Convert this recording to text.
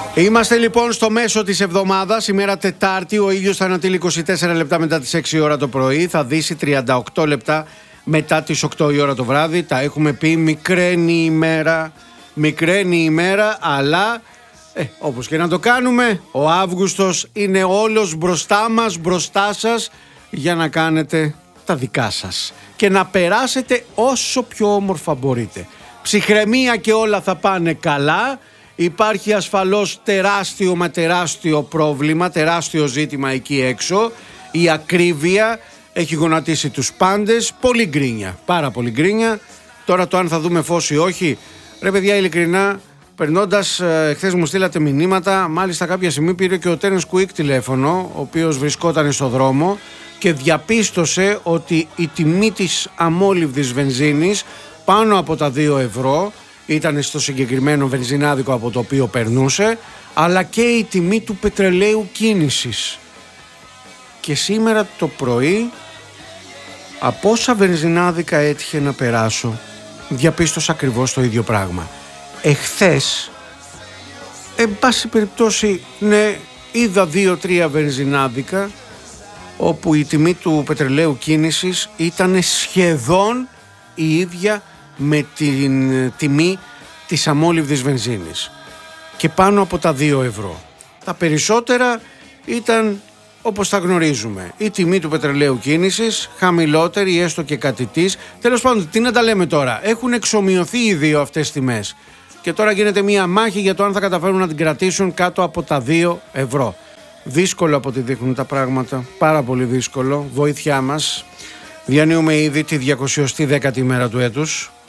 Είμαστε λοιπόν στο μέσο της εβδομάδας, ημέρα Τετάρτη. Ο ήλιος θα ανατείλει 24 λεπτά μετά τις 6 ώρα το πρωί, θα δύσει 38 λεπτά μετά τις 8 η ώρα το βράδυ. Τα έχουμε πει, μικραίνει η ημέρα, αλλά όπως και να το κάνουμε, ο Αύγουστος είναι όλος μπροστά μας, μπροστά σας, για να κάνετε τα δικά σας και να περάσετε όσο πιο όμορφα μπορείτε. Ψυχραιμία και όλα θα πάνε καλά. Υπάρχει ασφαλώς τεράστιο πρόβλημα, τεράστιο ζήτημα εκεί έξω. Η ακρίβεια έχει γονατίσει τους πάντες. Πολύ γκρίνια, πάρα πολύ γκρίνια. Τώρα το αν θα δούμε φως ή όχι, ρε παιδιά, ειλικρινά, περνώντας, χθες μου στείλατε μηνύματα, μάλιστα κάποια στιγμή πήρε και ο Τέρενς Κουίκ τηλέφωνο, ο οποίος βρισκόταν στο δρόμο και διαπίστωσε ότι η τιμή της αμόλυβδης βενζίνης πάνω από τα 2 ευρώ ήταν στο συγκεκριμένο βενζινάδικο από το οποίο περνούσε, αλλά και η τιμή του πετρελαίου κίνησης. Και σήμερα το πρωί, από όσα βενζινάδικα έτυχε να περάσω, διαπίστωσα ακριβώς το ίδιο πράγμα. Εχθές, εν πάση περιπτώσει, ναι, είδα 2-3 βενζινάδικα όπου η τιμή του πετρελαίου κίνησης ήταν σχεδόν η ίδια με την τιμή της αμόλυβδης βενζίνης και πάνω από τα 2 ευρώ. Τα περισσότερα ήταν, όπως τα γνωρίζουμε, η τιμή του πετρελαίου κίνησης, χαμηλότερη έστω και κάτι της. Τέλος πάντων, τι να τα λέμε τώρα, έχουν εξομοιωθεί οι δύο αυτές τιμές και τώρα γίνεται μια μάχη για το αν θα καταφέρουν να την κρατήσουν κάτω από τα 2 ευρώ. Δύσκολο από ό,τι δείχνουν τα πράγματα, πάρα πολύ δύσκολο, βοήθειά μας. Διανύουμε ήδη τη 210η μέρα του έτους.